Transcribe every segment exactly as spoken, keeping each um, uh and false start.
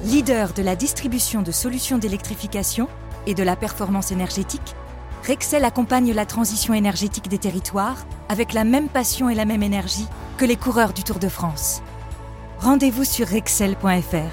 Leader de la distribution de solutions d'électrification et de la performance énergétique, Rexel accompagne la transition énergétique des territoires avec la même passion et la même énergie que les coureurs du Tour de France. Rendez-vous sur rexel point f r.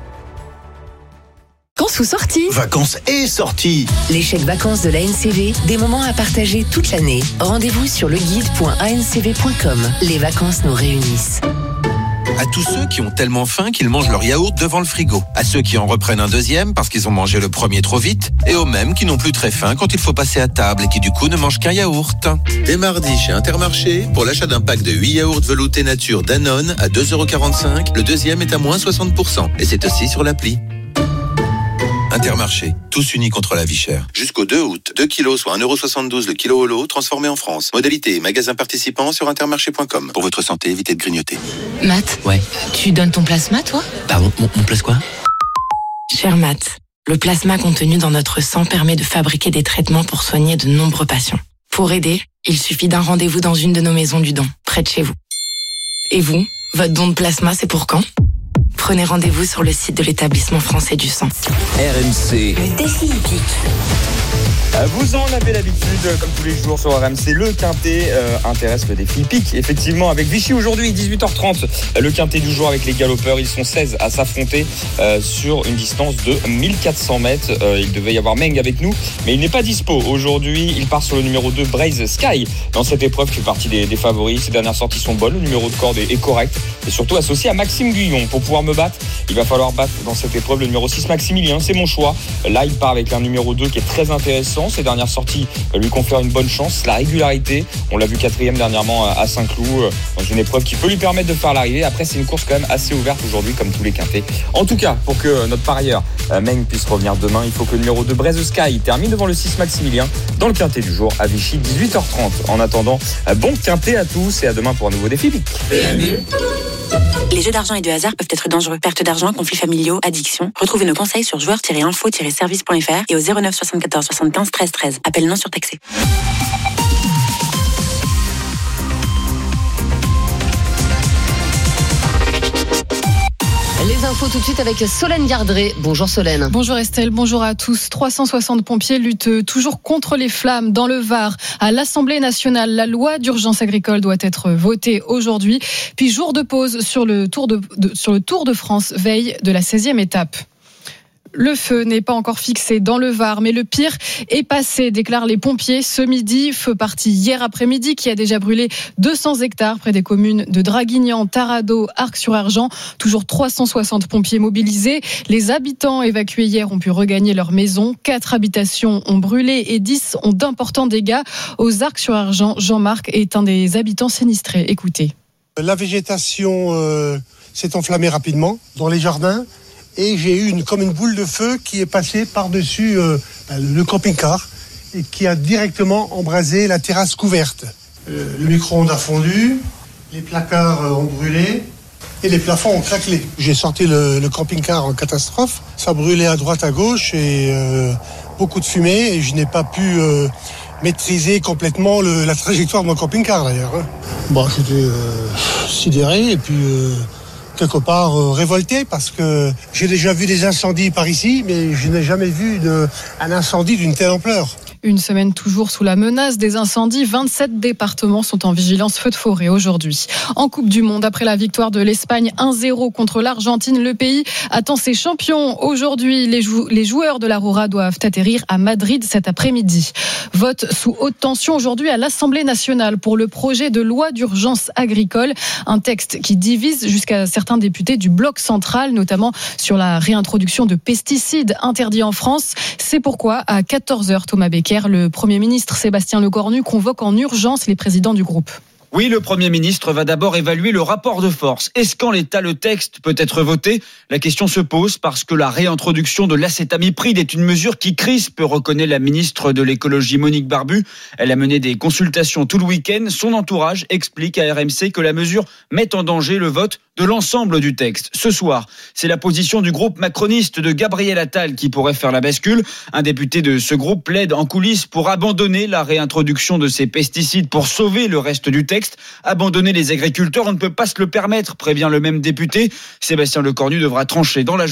Vacances ou sorties ? Vacances et sorties. Les chèques vacances de l'A N C V, des moments à partager toute l'année. Rendez-vous sur le guide point a n c v point com. Les vacances nous réunissent. À tous ceux qui ont tellement faim qu'ils mangent leur yaourt devant le frigo. À ceux qui en reprennent un deuxième parce qu'ils ont mangé le premier trop vite. Et aux mêmes qui n'ont plus très faim quand il faut passer à table et qui du coup ne mangent qu'un yaourt. Dès mardi chez Intermarché, pour l'achat d'un pack de huit yaourts veloutés nature Danone à deux euros quarante-cinq, le deuxième est à moins soixante pour cent. Et c'est aussi sur l'appli. Intermarché, tous unis contre la vie chère. Jusqu'au deux août, deux kilos, soit un euro soixante-douze le kilo au lot, transformé en France. Modalité et magasin participant sur intermarché point com. Pour votre santé, évitez de grignoter. Matt, Ouais. tu donnes ton plasma, toi ? Pardon, mon, mon place quoi ? Cher Matt, le plasma contenu dans notre sang permet de fabriquer des traitements pour soigner de nombreux patients. Pour aider, il suffit d'un rendez-vous dans une de nos maisons du don, près de chez vous. Et vous, votre don de plasma, c'est pour quand ? Prenez rendez-vous sur le site de l'établissement français du sang. R M C. Le défi hippique. Vous en avez l'habitude, comme tous les jours sur R M C, le Quintet euh, intéresse le défi hippique. Effectivement, avec Vichy aujourd'hui, dix-huit heures trente, le Quintet du jour avec les galopeurs. Ils sont seize à s'affronter euh, sur une distance de mille quatre cents mètres. Euh, il devait y avoir Meng avec nous, mais il n'est pas dispo. Aujourd'hui, il part sur le numéro deux, Braze Sky. Dans cette épreuve, qui fait partie des, des favoris. Ses dernières sorties sont bonnes. Le numéro de corde est, est correct. Et surtout associé à Maxime Guyon. Pour pouvoir me battre, il va falloir battre dans cette épreuve le numéro six, Maximilien. C'est mon choix. Là, il part avec un numéro deux qui est très intéressant. Ses dernières sorties lui confèrent une bonne chance, la régularité. On l'a vu quatrième dernièrement à Saint-Cloud, dans une épreuve qui peut lui permettre de faire l'arrivée. Après, c'est une course quand même assez ouverte aujourd'hui, comme tous les quintés. En tout cas, pour que notre parieur Meng puisse revenir demain, il faut que le numéro deux, Braze Sky, termine devant le six, Maximilien, dans le quintet du jour à Vichy, dix-huit heures trente. En attendant, bon quintet à tous et à demain pour un nouveau défi hippique. Les jeux d'argent et de hasard peuvent être dangereux. Perte d'argent, conflits familiaux, addiction. Retrouvez nos conseils sur joueurs tiret info tiret service point f r et au zéro neuf soixante-quatorze soixante-quinze treize treize. Appel non surtaxé. Les infos tout de suite avec Solène Gardré. Bonjour Solène. Bonjour Estelle, bonjour à tous. trois cent soixante pompiers luttent toujours contre les flammes dans le Var. À l'Assemblée nationale, la loi d'urgence agricole doit être votée aujourd'hui. Puis jour de pause sur le Tour de, de, sur le Tour de France, veille de la seizième étape. Le feu n'est pas encore fixé dans le Var, mais le pire est passé, déclarent les pompiers ce midi. Feu parti hier après-midi qui a déjà brûlé deux cents hectares près des communes de Draguignan, Tarado, Arc-sur-Argent. Toujours trois cent soixante pompiers mobilisés. Les habitants évacués hier ont pu regagner leur maison. Quatre habitations ont brûlé et dix ont d'importants dégâts. Aux Arc-sur-Argent, Jean-Marc est un des habitants sinistrés. Écoutez. La végétation euh, s'est enflammée rapidement dans les jardins. Et j'ai eu une, comme une boule de feu qui est passée par-dessus euh, le camping-car et qui a directement embrasé la terrasse couverte. Euh, le micro-ondes a fondu, les placards ont brûlé et les plafonds ont craquelé. J'ai sorti le, le camping-car en catastrophe. Ça brûlait à droite, à gauche et euh, beaucoup de fumée et je n'ai pas pu euh, maîtriser complètement le, la trajectoire de mon camping-car d'ailleurs. Hein. Bon, j'étais euh, sidéré et puis... Euh, quelque part euh, révolté parce que j'ai déjà vu des incendies par ici, mais je n'ai jamais vu de, un incendie d'une telle ampleur. Une semaine toujours sous la menace des incendies, vingt-sept départements sont en vigilance feu de forêt aujourd'hui. En Coupe du Monde, après la victoire de l'Espagne un zéro contre l'Argentine, le pays attend ses champions. Aujourd'hui, les, jou- les joueurs de la Roura doivent atterrir à Madrid cet après-midi. Vote sous haute tension aujourd'hui à l'Assemblée nationale pour le projet de loi d'urgence agricole. Un texte qui divise jusqu'à certains députés du bloc central, notamment sur la réintroduction de pesticides interdits en France. C'est pourquoi, à quatorze heures, Thomas Becker, le Premier ministre Sébastien Lecornu convoque en urgence les présidents du groupe. Oui, le Premier ministre va d'abord évaluer le rapport de force. Est-ce qu'en l'état, le texte peut être voté ? La question se pose parce que la réintroduction de l'acétamipride est une mesure qui crispe, reconnaît la ministre de l'écologie Monique Barbu. Elle a mené des consultations tout le week-end. Son entourage explique à R M C que la mesure met en danger le vote de l'ensemble du texte. Ce soir, c'est la position du groupe macroniste de Gabriel Attal qui pourrait faire la bascule. Un député de ce groupe plaide en coulisses pour abandonner la réintroduction de ces pesticides pour sauver le reste du texte. Abandonner les agriculteurs, on ne peut pas se le permettre, prévient le même député. Sébastien Lecornu devra trancher dans la